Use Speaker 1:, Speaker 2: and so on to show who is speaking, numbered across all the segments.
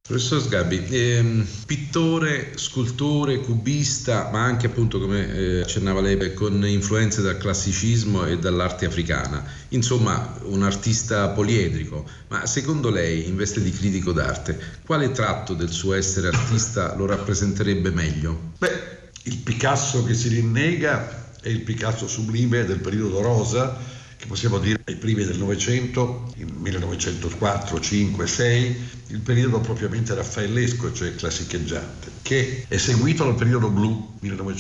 Speaker 1: Professor Sgarbi, pittore, scultore, cubista, ma anche appunto come accennava lei con influenze dal classicismo e dall'arte africana, insomma un artista poliedrico, ma secondo lei in veste di critico d'arte quale tratto del suo essere artista lo rappresenterebbe meglio?
Speaker 2: Il Picasso che si rinnega è il Picasso sublime del periodo rosa, che possiamo dire ai primi del Novecento, il 1904, 5, 6, il periodo propriamente raffaellesco, cioè classicheggiante, che è seguito dal periodo blu,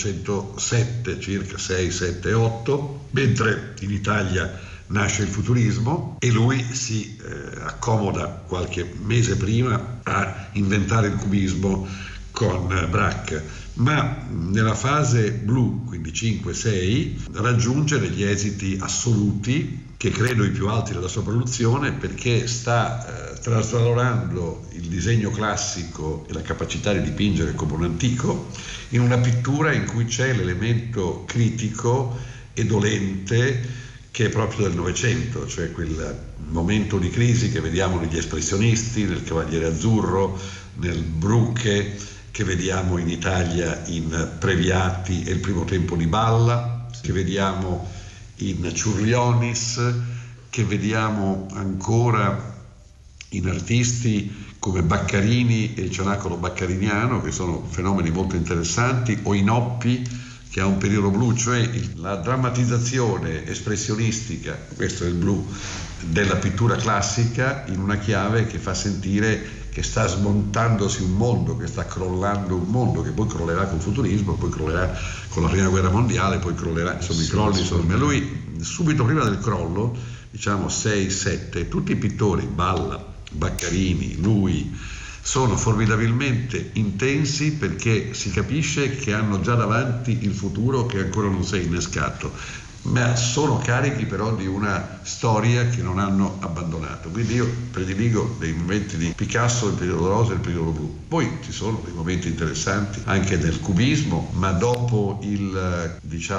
Speaker 2: 1907, circa 6, 7, 8, mentre in Italia nasce il futurismo e lui si accomoda qualche mese prima a inventare il cubismo con Braque. Ma nella fase blu, quindi 5-6, raggiunge degli esiti assoluti, che credo i più alti della sua produzione, perché sta trasvalorando il disegno classico e la capacità di dipingere come un antico in una pittura in cui c'è l'elemento critico e dolente che è proprio del Novecento, cioè quel momento di crisi che vediamo negli espressionisti, nel Cavaliere Azzurro, nel Bruche, che vediamo in Italia in Previati e il primo tempo di Balla, che vediamo in Ciurlionis, che vediamo ancora in artisti come Baccarini e il Cenacolo Baccariniano, che sono fenomeni molto interessanti, o in Oppi, che ha un periodo blu, cioè la drammatizzazione espressionistica, questo è il blu, della pittura classica in una chiave che fa sentire che sta smontandosi un mondo, che sta crollando un mondo, che poi crollerà col futurismo, poi crollerà con la prima guerra mondiale, poi crollerà, insomma i crolli sono... Ma lui subito prima del crollo, diciamo 6-7, tutti i pittori, Balla, Baccarini, lui, sono formidabilmente intensi perché si capisce che hanno già davanti il futuro che ancora non si è innescato, ma sono carichi però di una storia che non hanno abbandonato. Quindi io prediligo dei momenti di Picasso del periodo rosa e del periodo blu. Poi ci sono dei momenti interessanti anche del cubismo, ma dopo il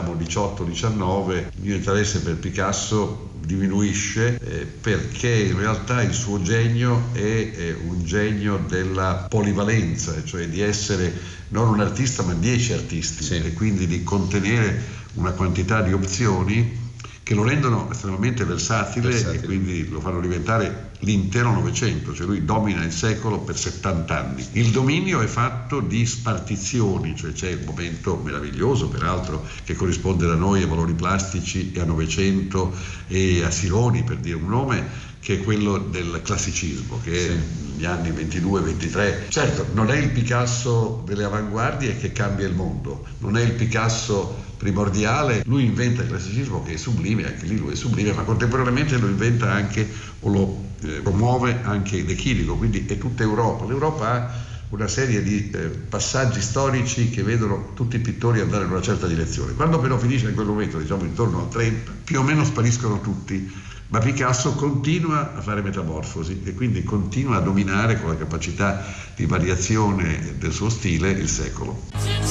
Speaker 2: 18-19 il mio interesse per Picasso diminuisce perché in realtà il suo genio è un genio della polivalenza, cioè di essere non un artista ma 10 artisti, sì. E quindi di contenere una quantità di opzioni che lo rendono estremamente versatile e quindi lo fanno diventare l'intero Novecento, cioè lui domina il secolo per 70 anni. Il dominio è fatto di spartizioni, cioè c'è il momento meraviglioso peraltro che corrisponde da noi a valori plastici e a Novecento e a Sironi, per dire un nome, che è quello del classicismo, che è negli anni 22-23. Certo, non è il Picasso delle avanguardie che cambia il mondo, non è il Picasso primordiale, lui inventa il classicismo che è sublime, anche lì lui è sublime, ma contemporaneamente lo inventa anche o lo promuove anche De Chirico, quindi è tutta Europa. L'Europa ha una serie di passaggi storici che vedono tutti i pittori andare in una certa direzione. Quando però finisce in quel momento, diciamo intorno al 30, più o meno spariscono tutti, ma Picasso continua a fare metamorfosi e quindi continua a dominare con la capacità di variazione del suo stile il secolo.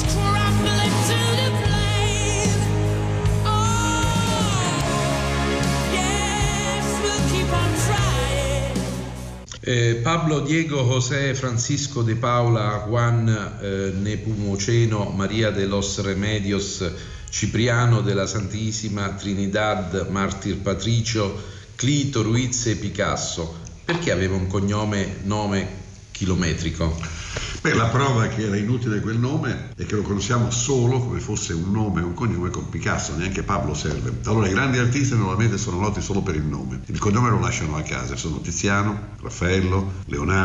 Speaker 1: Pablo, Diego, José, Francisco de Paula, Juan Nepomuceno, María de los Remedios, Cipriano della Santissima Trinidad, Martir Patricio, Clito, Ruiz e Picasso. Perché aveva un nome chilometrico?
Speaker 2: La prova che era inutile quel nome è che lo conosciamo solo come fosse un nome, un cognome con Picasso, neanche Pablo serve. Allora i grandi artisti normalmente sono noti solo per il nome, il cognome lo lasciano a casa, sono Tiziano, Raffaello, Leonardo,